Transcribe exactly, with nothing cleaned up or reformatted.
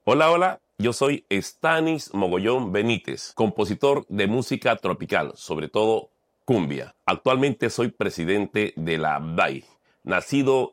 Hola, hola, yo soy Stanis Mogollón Benítez, compositor de música tropical, sobre todo cumbia. Actualmente soy presidente de la B D A I, nacido